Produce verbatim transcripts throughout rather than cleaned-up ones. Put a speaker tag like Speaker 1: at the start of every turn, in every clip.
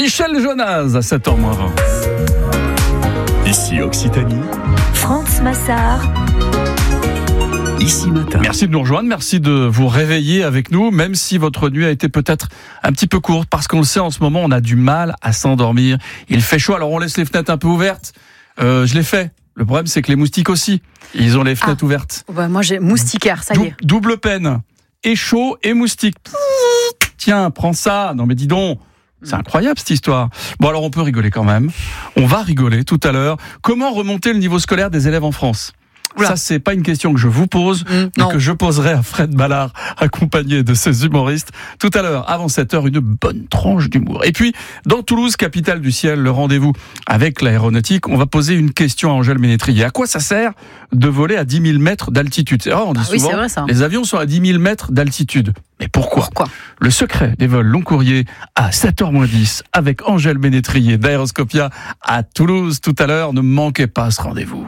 Speaker 1: Michel Jonas à sept heures moins vingt.
Speaker 2: Ici Occitanie.
Speaker 3: France Massard.
Speaker 2: Ici Matin.
Speaker 1: Merci de nous rejoindre, merci de vous réveiller avec nous, même si votre nuit a été peut-être un petit peu courte, parce qu'on le sait, en ce moment, on a du mal à s'endormir. Il fait chaud, alors on laisse les fenêtres un peu ouvertes. Euh, je l'ai fait. Le problème, c'est que les moustiques aussi, ils ont les fenêtres
Speaker 4: ah.
Speaker 1: ouvertes.
Speaker 4: Bah, moi, j'ai moustiquaire, ça y est.
Speaker 1: Dou- double peine. Et chaud et moustique. Tiens, prends ça. Non mais dis donc. C'est incroyable cette histoire. Bon alors on peut rigoler quand même. On va rigoler tout à l'heure. Comment remonter le niveau scolaire des élèves en France ? Oula. Ça, c'est pas une question que je vous pose, mmh, mais non. que je poserai à Fred Ballard, accompagné de ses humoristes. Tout à l'heure, avant sept heures, une bonne tranche d'humour. Et puis, dans Toulouse, capitale du ciel, le rendez-vous avec l'aéronautique, on va poser une question à Angèle Ménétrier. À quoi ça sert de voler à dix mille mètres d'altitude ? C'est vrai, on dit
Speaker 4: ah,
Speaker 1: souvent,
Speaker 4: oui, c'est vrai,
Speaker 1: les avions sont à dix mille mètres d'altitude. Mais pourquoi ?
Speaker 4: Pourquoi ?
Speaker 1: Le secret des vols long courriers à sept heures moins dix avec Angèle Ménétrier d'Aéroscopia à Toulouse. Tout à l'heure, ne manquez pas ce rendez-vous.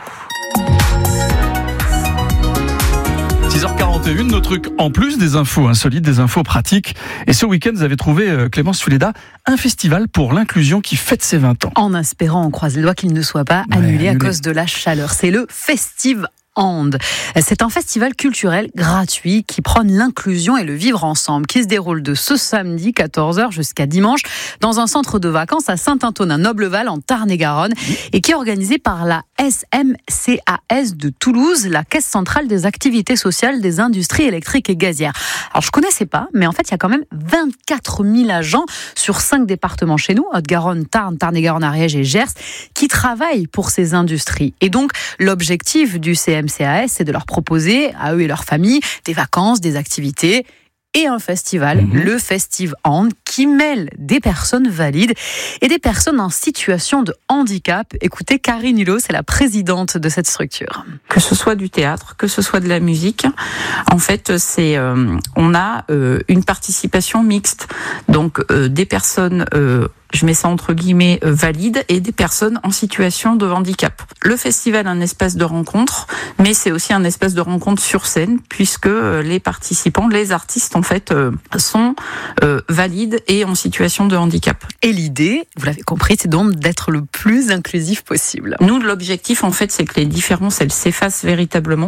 Speaker 1: six heures quarante et une, nos trucs en plus des infos insolites, des infos pratiques. Et ce week-end, vous avez trouvé, euh, Clémence Fuleda, un festival pour l'inclusion qui fête ses vingt ans.
Speaker 4: En espérant, on croise les doigts qu'il ne soit pas
Speaker 1: ouais,
Speaker 4: annulé, annulé à cause
Speaker 1: annulé.
Speaker 4: de la chaleur. C'est le Festive And. C'est un festival culturel gratuit qui prône l'inclusion et le vivre ensemble, qui se déroule de ce samedi quatorze heures jusqu'à dimanche dans un centre de vacances à Saint-Antonin-Nobleval en Tarn-et-Garonne et qui est organisé par la S M C A S de Toulouse, la Caisse centrale des activités sociales des industries électriques et gazières. Alors je connaissais pas, mais en fait il y a quand même vingt-quatre mille agents sur cinq départements chez nous, Haute-Garonne, Tarn, Tarn-et-Garonne, Ariège et Gers, qui travaillent pour ces industries. Et donc l'objectif du C M C A S, c'est de leur proposer à eux et leurs familles des vacances, des activités et un festival, mmh. le Festive And, qui mêle des personnes valides et des personnes en situation de handicap. Écoutez, Karine Hulot, c'est la présidente de cette structure.
Speaker 5: Que ce soit du théâtre, que ce soit de la musique, en fait, c'est euh, on a euh, une participation mixte, donc euh, des personnes euh, je mets ça entre guillemets, euh, valides et des personnes en situation de handicap. Le festival est un espace de rencontre, mais c'est aussi un espace de rencontre sur scène, puisque euh, les participants, les artistes, en fait, euh, sont euh, valides et en situation de handicap.
Speaker 4: Et l'idée, vous l'avez compris, c'est donc d'être le plus inclusif possible.
Speaker 5: Nous, l'objectif, en fait, c'est que les différences, elles s'effacent véritablement.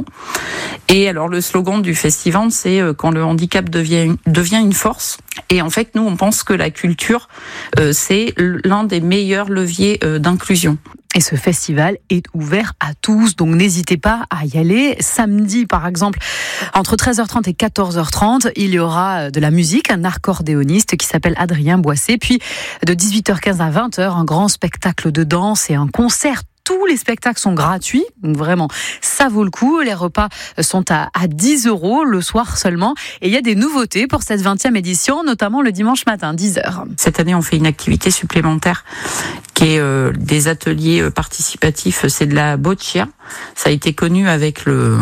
Speaker 5: Et alors, le slogan du festival, c'est euh, quand le handicap devient, devient une force. Et en fait, nous, on pense que la culture, euh, c'est l'un des meilleurs leviers euh, d'inclusion.
Speaker 4: Et ce festival est ouvert à tous, donc n'hésitez pas à y aller. Samedi, par exemple, entre treize heures trente et quatorze heures trente, il y aura de la musique, un accordéoniste qui s'appelle Adrien Boissé. Puis de dix-huit heures quinze à vingt heures, un grand spectacle de danse et un concert. Tous les spectacles sont gratuits, donc vraiment, ça vaut le coup. Les repas sont à, à dix euros le soir seulement. Et il y a des nouveautés pour cette vingtième édition, notamment le dimanche matin, dix heures.
Speaker 5: Cette année, on fait une activité supplémentaire qui est euh, des ateliers participatifs. C'est de la boccia. Ça a été connu avec le...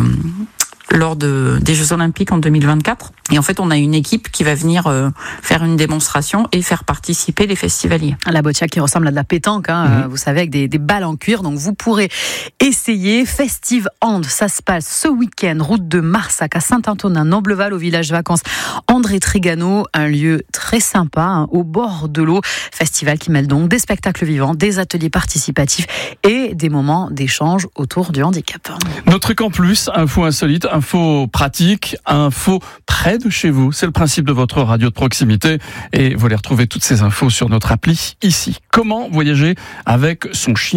Speaker 5: lors de, des Jeux Olympiques en deux mille vingt-quatre. Et en fait, on a une équipe qui va venir euh, faire une démonstration et faire participer les festivaliers.
Speaker 4: La boccia qui ressemble à de la pétanque, hein, mmh. euh, vous savez, avec des, des balles en cuir. Donc, vous pourrez essayer. Festive And, ça se passe ce week-end, route de Marsac à Saint-Antonin-Nobleval, au village vacances André Trigano. Un lieu très sympa, hein, au bord de l'eau. Festival qui mêle donc des spectacles vivants, des ateliers participatifs et des moments d'échange autour du handicap.
Speaker 1: Nos trucs en plus, info insolite, info pratique, info près de chez vous. C'est le principe de votre radio de proximité et vous allez retrouver toutes ces infos sur notre appli ici. Comment voyager avec son chien ?